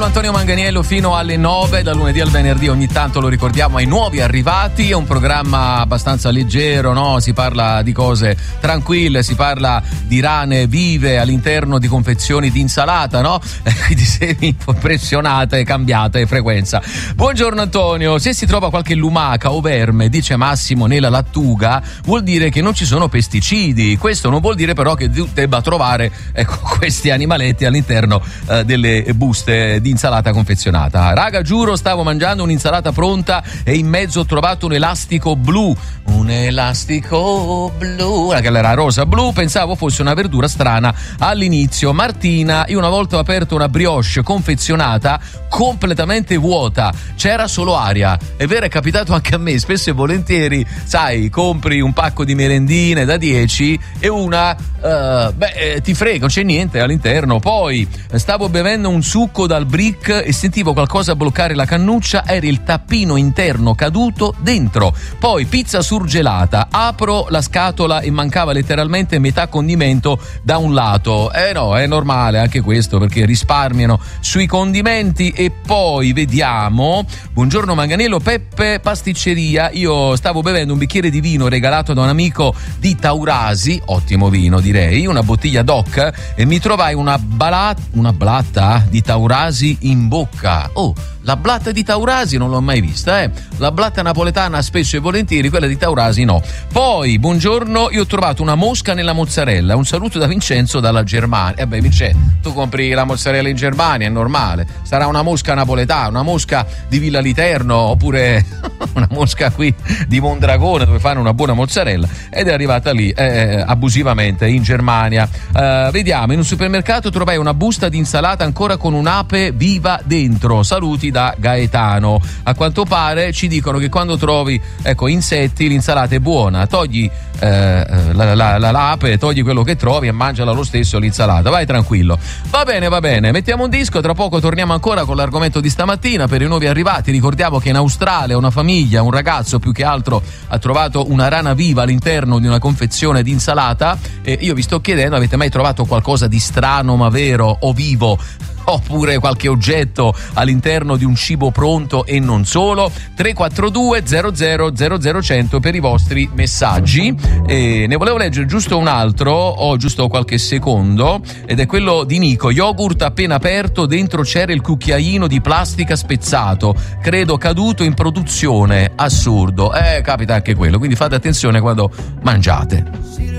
bello Antonio Manganiello fino alle 9, dal lunedì al venerdì, ogni tanto lo ricordiamo ai nuovi arrivati. È un programma abbastanza leggero, no? Si parla di cose tranquille, si parla di rane vive all'interno di confezioni di insalata, no? Quindi semi impressionate, cambiate frequenza. Buongiorno Antonio, se si trova qualche lumaca o verme, dice Massimo, nella lattuga, vuol dire che non ci sono pesticidi. Questo non vuol dire però che debba trovare, ecco, questi animaletti all'interno delle buste di insalata confezionata. Raga, giuro, stavo mangiando un'insalata pronta e in mezzo ho trovato un elastico blu, che era rosa blu, pensavo fosse una verdura strana all'inizio. Martina, io una volta ho aperto una brioche confezionata completamente vuota, c'era solo aria. È vero, è capitato anche a me, spesso e volentieri, sai, compri un pacco di merendine da 10 e una ti frega, non c'è niente all'interno. Poi stavo bevendo un succo dal brick e sentivo qualcosa bloccare la cannuccia, era il tappino interno caduto dentro. Poi pizza surgelata, apro la scatola e mancava letteralmente metà condimento da un lato. No, è normale anche questo, perché risparmiano sui condimenti. E poi vediamo, buongiorno Manganiello, Peppe Pasticceria, io stavo bevendo un bicchiere di vino regalato da un amico di Taurasi, ottimo vino direi, una bottiglia DOC, e mi trovai una blatta di Taurasi in bocca. Oh, la blatta di Taurasi non l'ho mai vista, La blatta napoletana spesso e volentieri, quella di Taurasi no. Poi, buongiorno, io ho trovato una mosca nella mozzarella. Un saluto da Vincenzo dalla Germania. Vincenzo, tu compri la mozzarella in Germania, è normale. Sarà una mosca napoletana, una mosca di Villa Literno, oppure una mosca qui di Mondragone, dove fanno una buona mozzarella, ed è arrivata lì abusivamente in Germania. Vediamo, in un supermercato trovai una busta di insalata ancora con un'ape viva dentro. Saluti da Gaetano. A quanto pare ci dicono che quando trovi, ecco, insetti, l'insalata è buona. Togli l'ape, togli quello che trovi e mangiala lo stesso l'insalata. Vai tranquillo. Va bene. Mettiamo un disco, tra poco torniamo ancora con l'argomento di stamattina per i nuovi arrivati. Ricordiamo che in Australia una famiglia, un ragazzo più che altro, ha trovato una rana viva all'interno di una confezione di insalata. E io vi sto chiedendo, avete mai trovato qualcosa di strano ma vero o vivo? Oppure qualche oggetto all'interno di un cibo pronto e non solo? 342 00 100 per i vostri messaggi. E ne volevo leggere giusto un altro, ho giusto qualche secondo, ed è quello di Nico. Yogurt appena aperto, dentro c'era il cucchiaino di plastica spezzato, credo caduto in produzione. Assurdo. Capita anche quello, quindi fate attenzione quando mangiate.